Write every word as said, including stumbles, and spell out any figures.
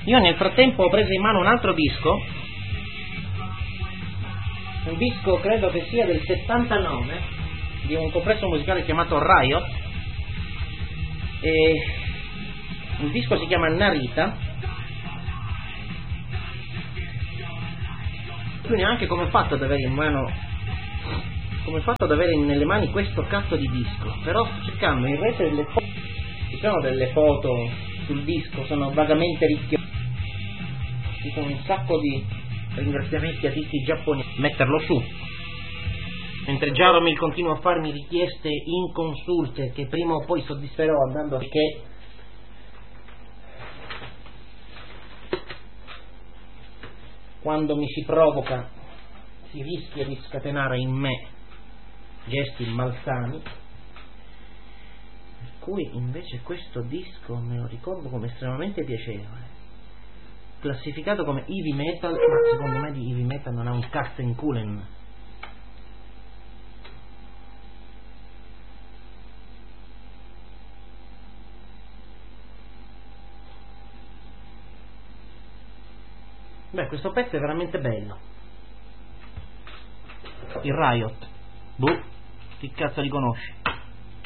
Io nel frattempo ho preso in mano un altro disco, un disco credo che sia del settantanove, di un complesso musicale chiamato Riot, e il disco si chiama Narita. Tu neanche come ho fatto ad avere in mano, come ho fatto ad avere nelle mani questo cazzo di disco, però sto cercando in rete delle foto, ci sono delle foto sul disco, sono vagamente ricche, ci sono un sacco di ringraziamenti a artisti giapponesi, metterlo su, mentre Jaromil continua a farmi richieste inconsulte che prima o poi soddisferò andando, perché quando mi si provoca si rischia di scatenare in me gesti malsani, per cui invece questo disco me lo ricordo come estremamente piacevole, classificato come heavy metal, ma secondo me di heavy metal non ha un Karstenkulen. Beh, questo pezzo è veramente bello. Il Riot. Boh, chi cazzo li conosce?